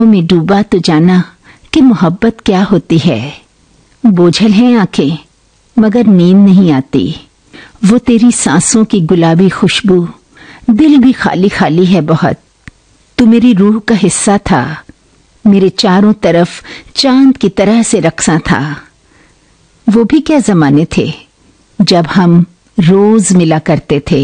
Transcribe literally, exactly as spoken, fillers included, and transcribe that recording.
में डूबा तो जाना कि मोहब्बत क्या होती है। बोझल हैं आंखें मगर नींद नहीं आती। वो तेरी सांसों की गुलाबी खुशबू, दिल भी खाली खाली है बहुत। तू मेरी रूह का हिस्सा था, मेरे चारों तरफ चांद की तरह से रक्सा था। वो भी क्या जमाने थे जब हम रोज मिला करते थे।